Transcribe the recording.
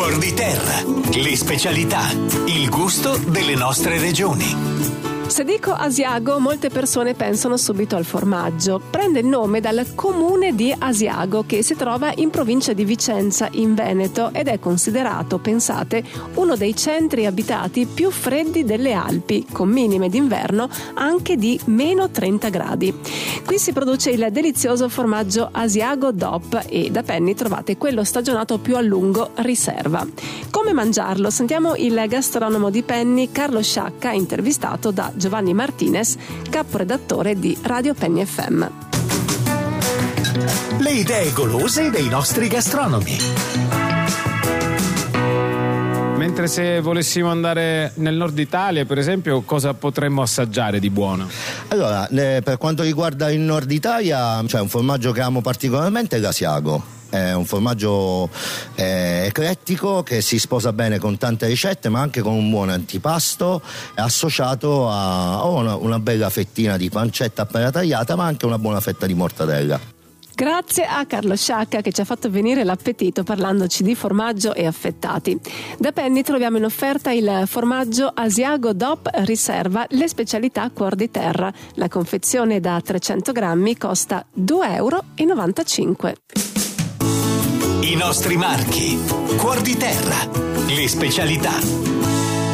Cuor di terra, le specialità, il gusto delle nostre regioni. Se dico Asiago, molte persone pensano subito al formaggio. Prende il nome dal comune di Asiago, che si trova in provincia di Vicenza, in Veneto, ed è considerato, pensate, uno dei centri abitati più freddi delle Alpi, con minime d'inverno anche di meno 30 gradi. Qui si produce il delizioso formaggio Asiago DOP e da Penny trovate quello stagionato più a lungo, riserva. Come mangiarlo? Sentiamo il gastronomo di Penny, Carlo Sciacca, intervistato da Giovanni Martinez, caporedattore di Radio Penny FM. Le idee golose dei nostri gastronomi. Mentre se volessimo andare nel nord Italia, per esempio, cosa potremmo assaggiare di buono? Allora, per quanto riguarda il nord Italia, c'è un formaggio che amo particolarmente, l'Asiago. È un formaggio eclettico che si sposa bene con tante ricette, ma anche con un buon antipasto, associato a una bella fettina di pancetta appena tagliata, ma anche una buona fetta di mortadella. Grazie a Carlo Sciacca che ci ha fatto venire l'appetito parlandoci di formaggio e affettati. Da Penny troviamo in offerta il formaggio Asiago DOP Riserva, le specialità Cuor di terra. La confezione da 300 grammi costa €2,95. I nostri marchi. Cuor di terra, le specialità.